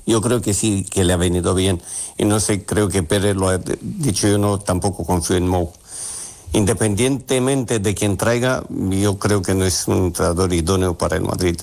Yo creo que sí, que le ha venido bien. Y no sé, creo que Pérez lo ha dicho, yo no tampoco confío en Mou. Independientemente de quien traiga, yo creo que no es un entrenador idóneo para el Madrid.